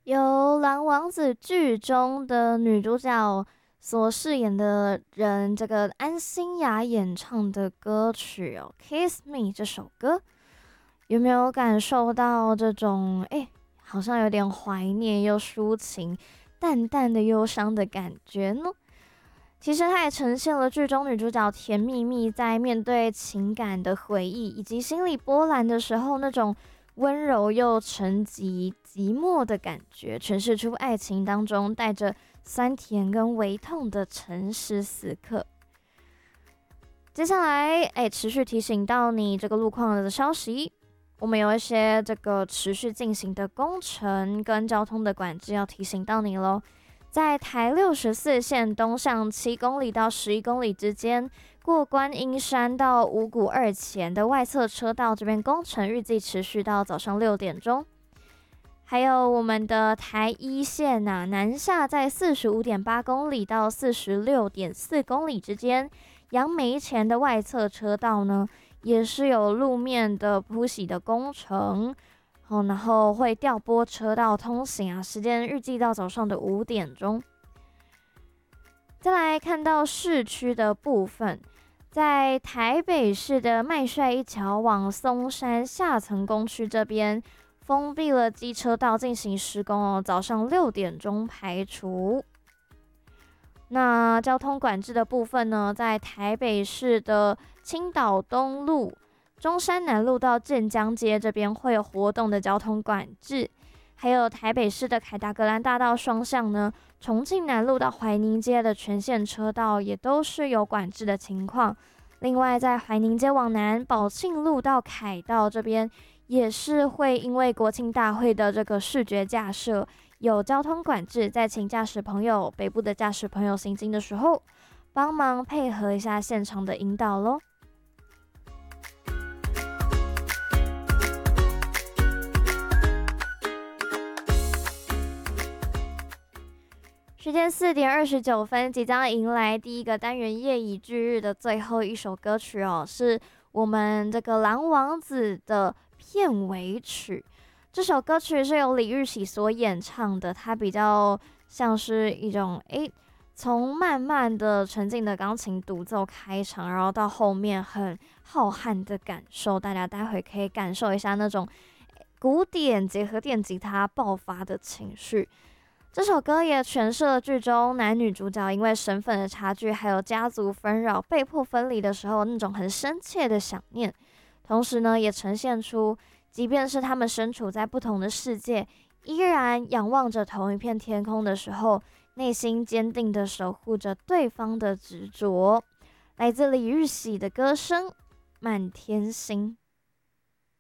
由《蓝王子》剧中的女主角所饰演的人，这个安心雅演唱的歌曲哦，《Kiss Me》这首歌，有没有感受到这种好像有点怀念又抒情、淡淡的忧伤的感觉呢？其实它也呈现了剧中女主角甜蜜蜜在面对情感的回忆以及心理波澜的时候那种温柔又沉寂寂寞的感觉，诠释出爱情当中带着酸甜跟微痛的诚实时刻。接下来，持续提醒到你这个路况的消息，我们有一些这个持续进行的工程跟交通的管制要提醒到你喽。在台64线东向7公里到11公里之间，过观音山到五股二前的外侧车道这边工程预计持续到早上6点钟。还有我们的台一线南下在45.8公里到46.4公里之间，杨梅前的外侧车道呢，也是有路面的铺洗的工程，然后会调拨车道通行时间预计到早上的5点钟。再来看到市区的部分，在台北市的麦帅一桥往松山下层工区这边封闭了机车道进行施工早上6点钟排除。那交通管制的部分呢，在台北市的青岛东路、中山南路到建江街这边会有活动的交通管制，还有台北市的凯达格兰大道双向呢，重庆南路到怀宁街的全线车道也都是有管制的情况。另外，在怀宁街往南，宝庆路到凯道这边也是会因为国庆大会的这个视觉架设有交通管制，再请驾驶朋友、北部的驾驶朋友行经的时候，帮忙配合一下现场的引导咯。时间4点29分，即将迎来第一个单元夜以继日的最后一首歌曲是我们这个蓝王子的片尾曲。这首歌曲是由李玉玺所演唱的，它比较像是一种从慢慢的沉静的钢琴独奏开场，然后到后面很浩瀚的感受，大家待会可以感受一下那种古典结合电吉他爆发的情绪。这首歌也诠释了剧中男女主角因为身份的差距还有家族纷扰被迫分离的时候那种很深切的想念，同时呢也呈现出即便是他们身处在不同的世界，依然仰望着同一片天空的时候，内心坚定地守护着对方的执着。来自李玉玺的歌声《满天星》。